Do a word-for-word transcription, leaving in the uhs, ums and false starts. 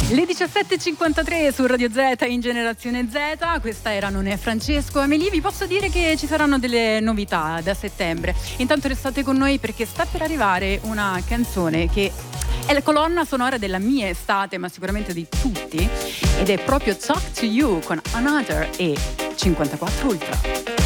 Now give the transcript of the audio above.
Le diciassette e cinquantatré su Radio Z in Generazione Z, questa era Non è Francesco Amelie. Vi posso dire che ci saranno delle novità da settembre. Intanto restate con noi perché sta per arrivare una canzone che è la colonna sonora della mia estate, ma sicuramente di tutti, ed è proprio Talk to You con Another e cinquantaquattro Ultra.